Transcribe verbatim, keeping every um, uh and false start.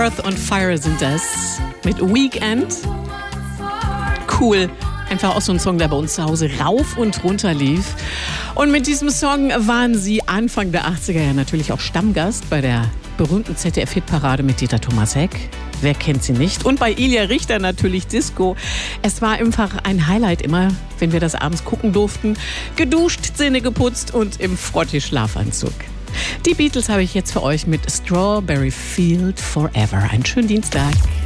Earth on Fire sind das mit Weekend. Cool. Einfach auch so ein Song, der bei uns zu Hause rauf und runter lief. Und mit diesem Song waren sie Anfang der achtziger ja natürlich auch Stammgast bei der berühmten Z D F-Hitparade mit Dieter Thomas Heck. Wer kennt sie nicht? Und bei Ilja Richter natürlich Disco. Es war einfach ein Highlight immer, wenn wir das abends gucken durften. Geduscht, Zähne geputzt und im Frotti-Schlafanzug. Die Beatles habe ich jetzt für euch mit Strawberry Field Forever. Einen schönen Dienstag.